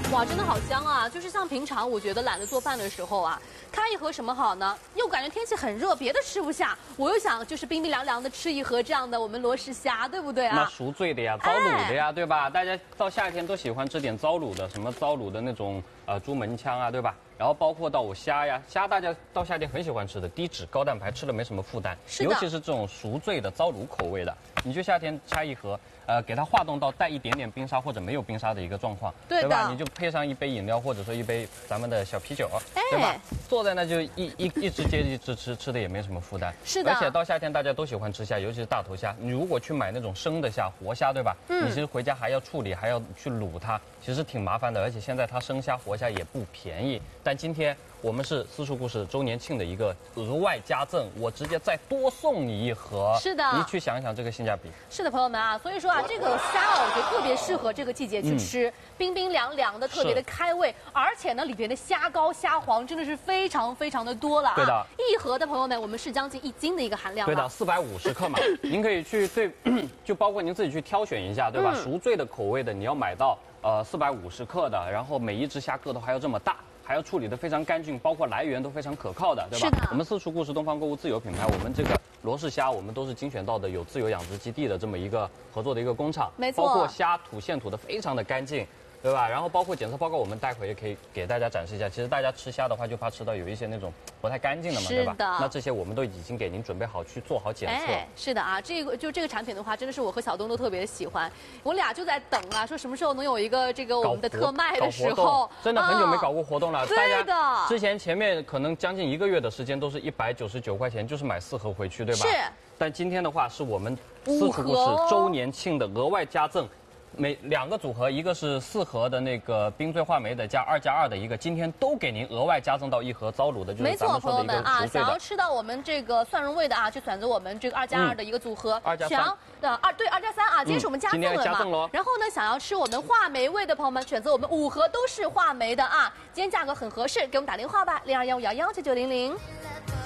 哇，真的好香啊！就是像平常我觉得懒得做饭的时候啊，开一盒什么好呢？又感觉天气很热，别的吃不下，我又想就是冰冰凉凉的吃一盒这样的我们罗氏虾，对不对啊？ 那熟醉的呀，糟卤的呀，对吧？大家到夏天都喜欢吃点糟卤的，什么糟卤的那种猪门腔啊，对吧？然后包括到虾呀，虾大家到夏天很喜欢吃的，低脂高蛋白，吃了没什么负担。 是的。 尤其是这种熟醉的糟卤口味的，你就夏天拆一盒，给它化冻到带一点点冰沙或者没有冰沙的一个状况，对吧？你就配上一杯饮料或者说一杯咱们的小啤酒，对吧？坐在那就一直接一直吃，吃的也没什么负担。 是的。 而且到夏天大家都喜欢吃虾，尤其是大头虾。你如果去买那种生的虾、活虾，对吧？你其实回家还要处理，还要去卤它，其实挺麻烦的。而且现在它生虾、活虾也不便宜。但今天我们是私厨故事周年庆的一个额外加赠，我直接再多送你一盒。 是的， 你去想一想这个性价比。 是的，朋友们啊，所以说啊，这个虾啊，我觉得特别适合这个季节去吃，冰冰凉凉的，特别的开胃。而且呢，里边的虾膏、虾黄真的是非常非常的多了啊。 对的， 一盒的朋友们，我们是将近1斤的一个含量。 对的，450克嘛，您可以去就包括您自己去挑选一下，对吧？熟醉的口味的，你要买到450克的，然后每一只虾个头还要这么大。还要处理得非常干净，包括来源都非常可靠的，对吧？ 是的。 我们私厨故事东方购物自有品牌，我们这个罗氏虾，我们都是精选到的有自由养殖基地的这么一个合作的一个工厂， 没错。 包括虾吐现吐的非常的干净，对吧？然后包括检测报告，我们待会也可以给大家展示一下。其实大家吃虾的话，就怕吃到有一些那种不太干净的嘛，对吧？那这些我们都已经给您准备好去做好检测。 是的啊，这个产品的话，真的是我和小东都特别的喜欢。我俩就在等啊，说什么时候能有一个我们的特卖的时候。 真的很久没搞过活动了。 对的。 之前前面可能将近1个月的时间都是199块钱，就是买4盒回去，对吧？ 是。 但今天的话是我们私厨故事周年庆的额外加赠。每2个组合，一个是4盒的那个冰醉话梅的，加2+2的一个，今天都给您额外加赠到1盒糟卤的，就是咱们说的一个熟醉的。没错，朋友们啊， 想要吃到我们这个蒜蓉味的啊，就选择我们这个2+2的一个组合。 2+3。 想要对2+3啊，今天是我们加赠了嘛。 今天加赠喽。 然后呢，想要吃我们话梅味的朋友们，选择我们5盒都是话梅的啊，今天价格很合适，给我们打电话吧，0215119900。